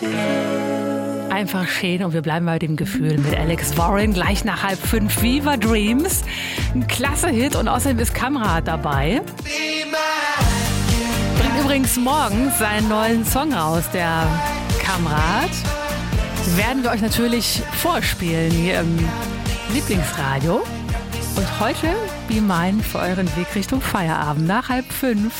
Einfach schön und wir bleiben bei dem Gefühl mit Alex Warren gleich nach 4:30 Fever Dreams. Ein klasse Hit und außerdem ist Kamrat dabei. Bringt übrigens morgens seinen neuen Song raus, der Kamrat. Werden wir euch natürlich vorspielen hier im Lieblingsradio. Und heute Be Mine für euren Weg Richtung Feierabend nach 4:30.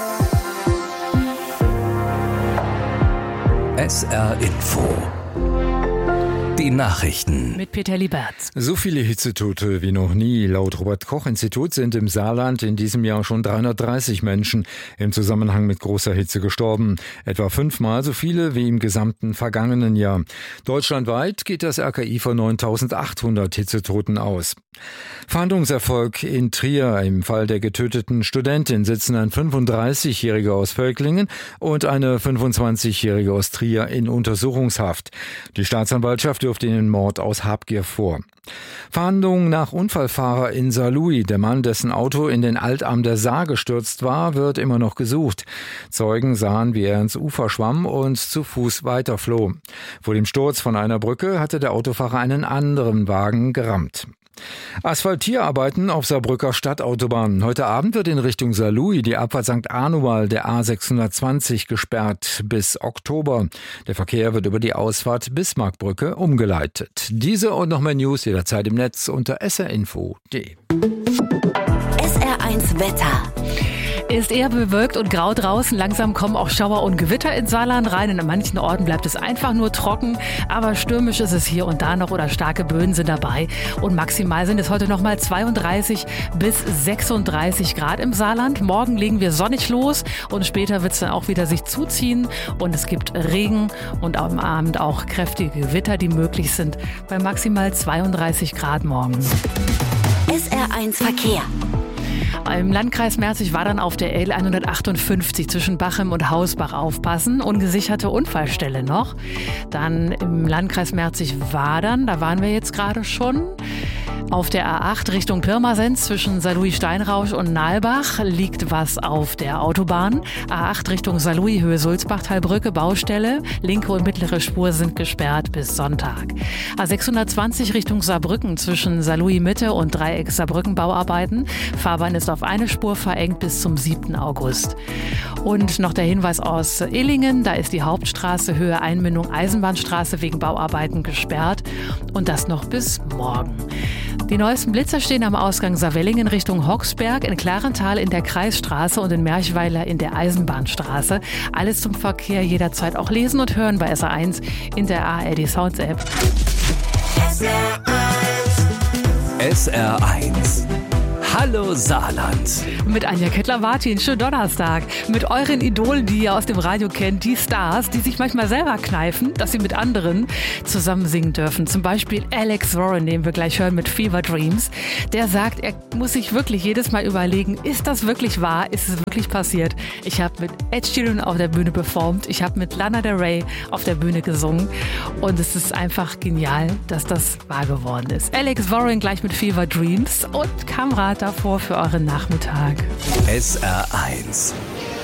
SR Info. Die Nachrichten. Mit Peter Liebertz. So viele Hitzetote wie noch nie. Laut Robert-Koch-Institut sind im Saarland in diesem Jahr schon 330 Menschen im Zusammenhang mit großer Hitze gestorben. Etwa 5-mal so viele wie im gesamten vergangenen Jahr. Deutschlandweit geht das RKI von 9.800 Hitzetoten aus. Fahndungserfolg in Trier. Im Fall der getöteten Studentin sitzen ein 35-Jähriger aus Völklingen und eine 25-Jährige aus Trier in Untersuchungshaft. Die Staatsanwaltschaft wirft ihnen Mord aus Habgier vor. Fahndung nach Unfallfahrer in Saarlouis. Der Mann, dessen Auto in den Altarm der Saar gestürzt war, wird immer noch gesucht. Zeugen sahen, wie er ins Ufer schwamm und zu Fuß weiterfloh. Vor dem Sturz von einer Brücke hatte der Autofahrer einen anderen Wagen gerammt. Asphaltierarbeiten auf Saarbrücker Stadtautobahn. Heute Abend wird in Richtung Saarlouis die Abfahrt St. Anual der A620 gesperrt bis Oktober. Der Verkehr wird über die Ausfahrt Bismarckbrücke umgeleitet. Diese und noch mehr News jederzeit im Netz unter srinfo.de. SR1 Wetter. Ist eher bewölkt und grau draußen. Langsam kommen auch Schauer und Gewitter ins Saarland rein. In manchen Orten bleibt es einfach nur trocken. Aber stürmisch ist es hier und da noch oder starke Böen sind dabei. Und maximal sind es heute nochmal 32 bis 36 Grad im Saarland. Morgen legen wir sonnig los und später wird es dann auch wieder sich zuziehen. Und es gibt Regen und am Abend auch kräftige Gewitter, die möglich sind. Bei maximal 32 Grad morgen. SR1 Verkehr. Im Landkreis Merzig war dann auf der L158 zwischen Bachem und Hausbach aufpassen. Ungesicherte Unfallstelle noch. Dann im Landkreis Merzig-Wadern, da waren wir jetzt gerade schon. Auf der A8 Richtung Pirmasens zwischen Saarlouis-Steinrausch und Nalbach liegt was auf der Autobahn. A8 Richtung Saarlouis, Höhe Sulzbachtalbrücke, Baustelle. Linke und mittlere Spur sind gesperrt bis Sonntag. A620 Richtung Saarbrücken zwischen Saarlouis-Mitte und Dreieck Saarbrücken Bauarbeiten. Fahrbahn ist auf eine Spur verengt bis zum 7. August. Und noch der Hinweis aus Illingen, da ist die Hauptstraße Höhe Einmündung Eisenbahnstraße wegen Bauarbeiten gesperrt. Und das noch bis morgen. Die neuesten Blitzer stehen am Ausgang Saarwellingen Richtung Hoxberg, in Klarental in der Kreisstraße und in Merchweiler in der Eisenbahnstraße. Alles zum Verkehr jederzeit auch lesen und hören bei SR1 in der ARD Sounds App. SR1. Hallo Saarland. Mit Anja Kettler-Martin, schönen Donnerstag. Mit euren Idolen, die ihr aus dem Radio kennt, die Stars, die sich manchmal selber kneifen, dass sie mit anderen zusammen singen dürfen. Zum Beispiel Alex Warren, den wir gleich hören mit Fever Dreams. Der sagt, er muss sich wirklich jedes Mal überlegen, ist das wirklich wahr? Ist es wirklich passiert? Ich habe mit Ed Sheeran auf der Bühne performt. Ich habe mit Lana Del Rey auf der Bühne gesungen. Und es ist einfach genial, dass das wahr geworden ist. Alex Warren gleich mit Fever Dreams und Kamrat davor für euren Nachmittag. SR1.